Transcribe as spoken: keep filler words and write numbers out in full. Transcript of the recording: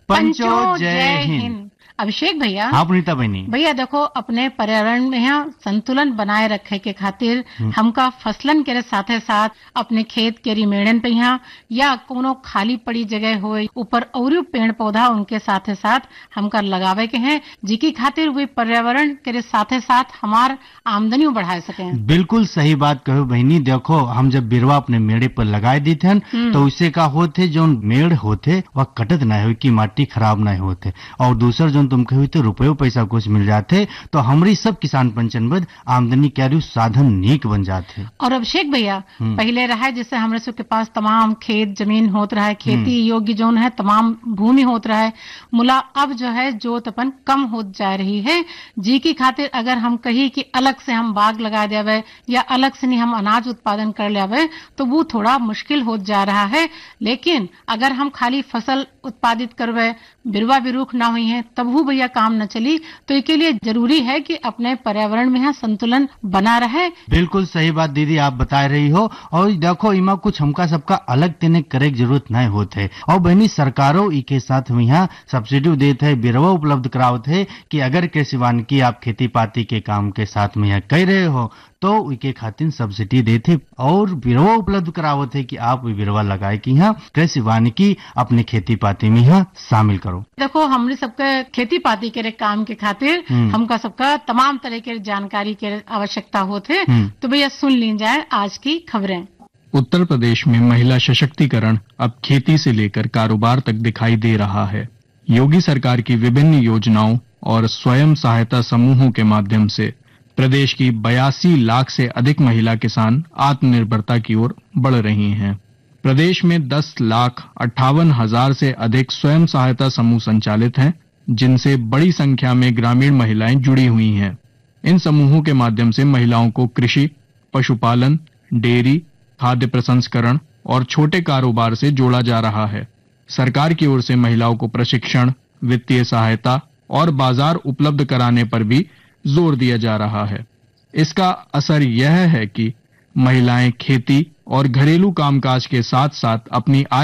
पंचो जय हिंद। अभिषेक भैया। हाँ पुनीता बहनी। भैया देखो, अपने पर्यावरण में यहाँ संतुलन बनाए रखे के खातिर हमका फसलन के साथे साथ अपने खेत के रिमेड़न पे यहाँ या कोनो खाली पड़ी जगह हो ऊपर और पेड़ पौधा उनके साथे साथ हमका लगावे के हैं, जिकी खातिर वे पर्यावरण के साथे साथ हमार आमदनी बढ़ा सके। बिल्कुल सही बात कहो बहनी। देखो, हम जब बिरवा अपने मेड़े पर लगाए दी थे तो उससे का होते जो मेड़ होते वह कटत न हो कि माटी खराब न होते, और दूसर जो तुम कही तो रुपये पैसा कुछ मिल जाते, तो हमारी सब किसान पंचन बद आमदनी के साधन नीक बन जाते। और अभिषेक भैया, पहले रहा जैसे हमारे सब के पास तमाम खेत जमीन होत रहा है, खेती योग्य जो है तमाम भूमि होत रहा है, मुला अब जो है जोत अपन कम होत जा रही है, जी की खातिर अगर हम कही कि अलग से हम बाग लगा देवे या अलग से नहीं हम अनाज उत्पादन कर लेवे तो वो थोड़ा मुश्किल होत जा रहा है। लेकिन अगर हम खाली फसल उत्पादित करवे, बिरवा बिरूख ना हुई है, तब वो भैया काम न चली। तो इसके लिए जरूरी है कि अपने पर्यावरण में संतुलन बना रहे। बिल्कुल सही बात दीदी आप बता रही हो। और देखो, इमा कुछ हमका सबका अलग तेने करे की जरूरत नहीं होते। और बहनी, सरकारों इके साथ यहाँ सब्सिडी देते है, बिरवा उपलब्ध करावत है कि अगर कृषि वानिकी आप खेती पाती के काम के साथ में यहाँ कर रहे हो तो उनके खातिर सब्सिडी देते और बिरवा उपलब्ध करावत है कि आप बिरवा लगाए कि यहाँ कृषि वानिकी अपने खेती पाती में यहाँ शामिल करो। देखो, हमने सबके खेती पाती के काम के खातिर हमका सबका तमाम तरह के जानकारी के आवश्यकता होते। तो भैया सुन ली जाए आज की खबरें। उत्तर प्रदेश में महिला सशक्तिकरण अब खेती से लेकर कारोबार तक दिखाई दे रहा है। योगी सरकार की विभिन्न योजनाओं और स्वयं सहायता समूहों के माध्यम से प्रदेश की बयासी लाख से अधिक महिला किसान आत्मनिर्भरता की ओर बढ़ रही हैं। प्रदेश में दस लाख अट्ठावन हजार से अधिक स्वयं सहायता समूह संचालित हैं, जिनसे बड़ी संख्या में ग्रामीण महिलाएं जुड़ी हुई हैं। इन समूहों के माध्यम से महिलाओं को कृषि, पशुपालन, डेयरी, खाद्य प्रसंस्करण और छोटे कारोबार से जोड़ा जा रहा है। सरकार की ओर से महिलाओं को प्रशिक्षण, वित्तीय सहायता और बाजार उपलब्ध कराने पर भी जोर दिया जा रहा है। इसका असर यह है कि महिलाएं खेती और घरेलू कामकाज के साथ साथ अपनी आय